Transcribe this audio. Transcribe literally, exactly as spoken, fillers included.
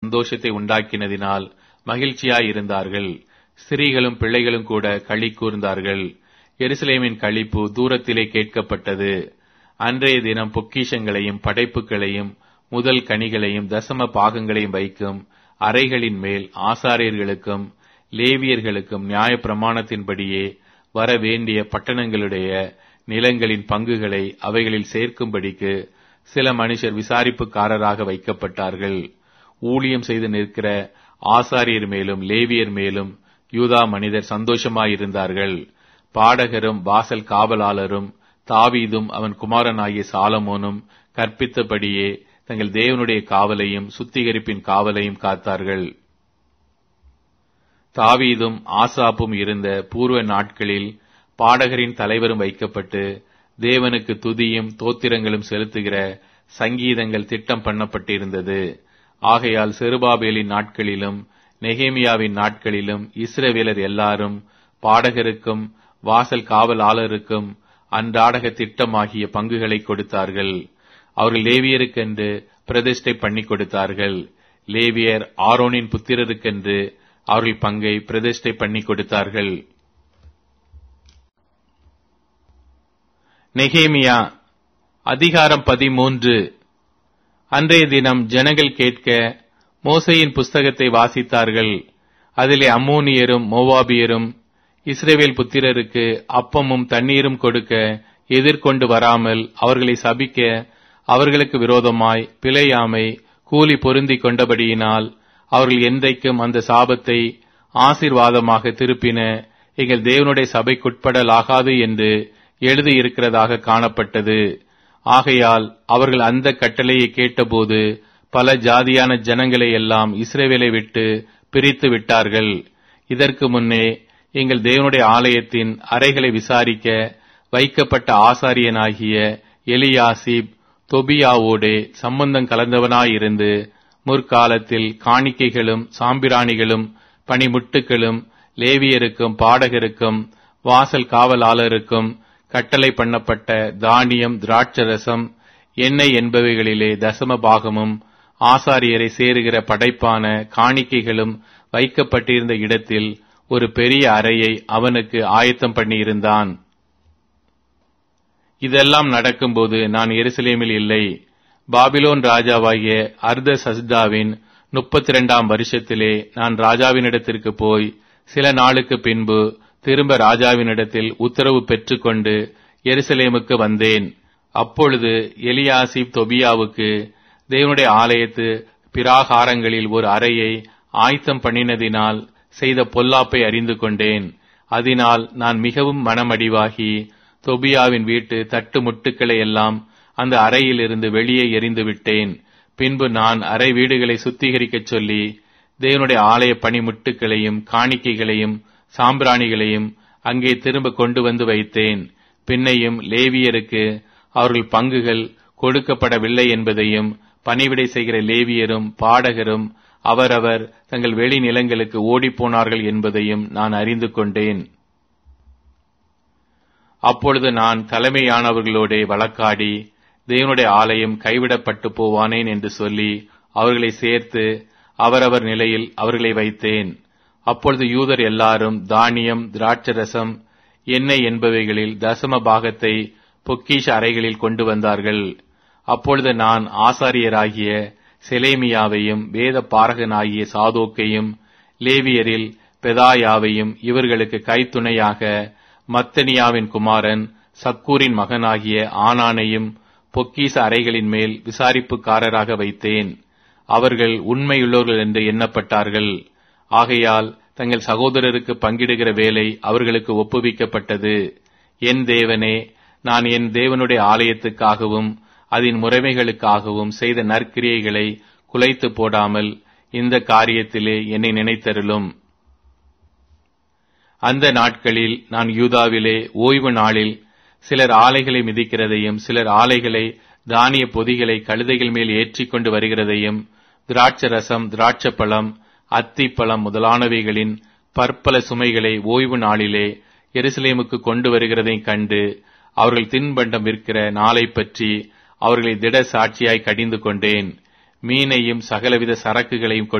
சந்தோஷத்தை உண்டாக்கினதினால் மகிழ்ச்சியாயிருந்தார்கள். ஸ்திரீகளும் பிள்ளைகளும் கூட களி கூர்ந்தார்கள். எருசலேமின் களிப்பு தூரத்திலே கேட்கப்பட்டது. அன்றைய தினம் பொக்கிஷங்களையும் படைப்புகளையும் முதல் கனிகளையும் தசம பாகங்களையும் வைக்கும் அறைகளின் மேல் ஆசாரியர்களுக்கும் லேவியர்களுக்கும் நியாய பிரமாணத்தின்படியே வர வேண்டிய பட்டணங்களுடைய நிலங்களின் பங்குகளை அவைகளில் சேர்க்கும்படிக்கு சில மனுஷர் விசாரிப்புக்காரராக வைக்கப்பட்டார்கள். ஊழியம் செய்து நிற்கிற ஆசாரியர் மேலும் லேவியர் மேலும் யூதா மனிதர் சந்தோஷமாயிருந்தார்கள். பாடகரும் வாசல் காவலாளரும் தாவீதும் அவன் குமாரனாகிய சாலமோனும் கற்பித்தபடியே தங்கள் தேவனுடைய காவலையும் சுத்திகரிப்பின் காவலையும் காத்தார்கள். தாவீதும் ஆசாப்பும் இருந்த பூர்வ நாட்களில் பாடகரின் தலைவரும் வைக்கப்பட்டு தேவனுக்கு துதியும் தோத்திரங்களும் செலுத்துகிற சங்கீதங்கள் திட்டம் பண்ணப்பட்டிருந்தது. ஆகையால் செருபாபேலின் நாட்களிலும் நெகேமியாவின் நாட்களிலும் இஸ்ரவேலர் எல்லாரும் பாடகருக்கும் வாசல் காவலாளருக்கும் அன்றாடக திட்டமாகிய பங்குகளை கொடுத்தார்கள். அவர்கள் லேவியருக்கென்று பிரதிஷ்டை பண்ணி கொடுத்தார்கள். லேவியர் ஆரோனின் புத்திரருக்கென்று அவர்கள் பங்கை பிரதிஷ்டை பண்ணி கொடுத்தார்கள். நெகேமியா அதிகாரம் பதிமூன்று. அன்றைய தினம் ஜனங்கள் கேட்க மோசேயின் புஸ்தகத்தை வாசித்தார்கள். அதிலே அம்மோனியரும் மோவாபியரும் இஸ்ரவேல் புத்திரருக்கு அப்பமும் தண்ணீரும் கொடுக்க எதிர்கொண்டு வராமல் அவர்களை சபிக்க அவர்களுக்கு விரோதமாய் பிழையாமை கூலி பொருந்தி கொண்டபடியினால் அவர்கள் என்றைக்கும் அந்த சாபத்தை ஆசீர்வாதமாக திருப்பின எங்கள் தேவனுடைய சபைக்குட்படலாகாது என்று எழுதியிருக்கிறதாக காணப்பட்டது. ஆகையால் அவர்கள் அந்த கட்டளையை கேட்டபோது பல ஜாதியான ஜனங்களை எல்லாம் இஸ்ரவேலை விட்டு பிரித்து விட்டார்கள். இதற்கு முன்னே எங்கள் தேவனுடைய ஆலயத்தின் அறைகளை விசாரிக்க வைக்கப்பட்ட ஆசாரியனாகிய எலியாசிப் தொபியாவோடே சம்பந்தம் கலந்தவனாயிருந்து முற்காலத்தில் காணிக்கைகளும் சாம்பிராணிகளும் பணிமுட்டுகளும் லேவியருக்கும் பாடகருக்கும் வாசல் காவலாளருக்கும் கட்டளை பண்ணப்பட்ட தானியம் திராட்சரசம் எண்ணெய் என்பவைகளிலே தசம பாகமும் ஆசாரியரை சேருகிற படைப்பான காணிக்கைகளும் வைக்கப்பட்டிருந்த இடத்தில் ஒரு பெரிய அறையை அவனுக்கு ஆயத்தம் பண்ணியிருந்தான். இதெல்லாம் நடக்கும்போது நான் எருசலேமில் இல்லை. பாபிலோன் ராஜாவாகிய அர்தசஸ்தாவின் முப்பத்தி இரண்டாம் வருஷத்திலே நான் ராஜாவினிடத்திற்கு போய் சில நாளுக்கு பின்பு திரும்ப ராஜாவினிடத்தில் உத்தரவு பெற்றுக்கொண்டு எருசலேமுக்கு வந்தேன். அப்பொழுது எலியாசிப் தொபியாவுக்கு தேவனுடைய ஆலயத்து பிராகாரங்களில் ஒரு அறையை ஆயத்தம் பண்ணினதினால் செய்த பொல்லாப்பை அறிந்து கொண்டேன். அதனால் நான் மிகவும் மனமடிவாகி தொபியாவின் வீட்டு தட்டு முட்டுக்களை எல்லாம் அந்த அறையிலிருந்து வெளியே எறிந்து விட்டேன். பின்பு நான் அறை வீடுகளை சுத்திகரிக்கச் சொல்லி தேவனுடைய ஆலய பணிமுட்டுகளையும் காணிக்கைகளையும் சாம்பிராணிகளையும் அங்கே திரும்ப கொண்டு வந்து வைத்தேன். பின்னையும் லேவியருக்கு அவர்கள் பங்குகள் கொடுக்கப்படவில்லை என்பதையும் பணிவிடை செய்கிற லேவியரும் பாடகரும் அவரவர் தங்கள் வெளி நிலங்களுக்கு ஓடிப்போனார்கள் என்பதையும் நான் அறிந்து கொண்டேன். அப்பொழுது நான் தலைமையானவர்களோடே வழக்காடி தேவனுடைய ஆலயம் கைவிடப்பட்டு போவானேன் என்று சொல்லி அவர்களை சேர்த்து அவரவர் நிலையில் அவர்களை வைத்தேன். அப்பொழுது யூதர் எல்லாரும் தானியம் திராட்சரசம் எண்ணெய் என்பவைகளில் தசம பாகத்தை பொக்கிஷ அறைகளில் கொண்டு வந்தார்கள். அப்பொழுது நான் ஆசாரியராகிய செலேமியாவையும் வேத பாரகனாகிய சாதோக்கையும் லேவியரில் பெதாயாவையும் இவர்களுக்கு கைத்துணையாக மத்தனியாவின் குமாரன் சக்கூரின் மகனாகிய ஆனானையும் பொக்கிஷ அறைகளின் மேல் விசாரிப்புக்காரராக வைத்தேன். அவர்கள் உண்மையுள்ளவர்கள் என்று எண்ணப்பட்டார்கள். ஆகையால் தங்கள் சகோதரருக்கு பங்கிடுகிற வேலை அவர்களுக்கு ஒப்புவிக்கப்பட்டது. என் தேவனே, நான் என் தேவனுடைய ஆலயத்துக்காகவும் அதன் முறைமைகளுக்காகவும் செய்த நற்கிரியைகளை குலைத்து போடாமல் இந்த காரியத்திலே என்னை நினைத்தருளும். அந்த நாட்களில் நான் யூதாவிலே ஓய்வு நாளில் சிலர் ஆலைகளை மிதிக்கிறதையும் சிலர் ஆலைகளை தானிய பொதிகளை கழுதைகள் மேல் ஏற்றிக் கொண்டு வருகிறதையும் திராட்சரசம் திராட்சப்பழம் அத்திப்பழம் முதலானவைகளின் பற்பல சுமைகளை ஓய்வு நாளிலே எருசலேமுக்கு கொண்டு வருகிறதையும் கண்டு அவர்கள் தின்பண்டம் விற்கிற நாளை பற்றி அவர்களை திட சாட்சியாய் கடிந்து கொண்டேன். மீனையும் சகலவித சரக்குகளையும்